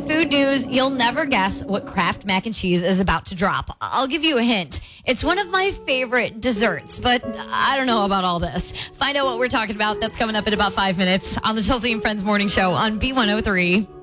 food news, you'll never guess what Kraft mac and cheese is about to drop. I'll give you a hint. It's one of my favorite desserts, but I don't know about all this. Find out what we're talking about. That's coming up in about 5 minutes on the Chelsea and Friends Morning Show on B103.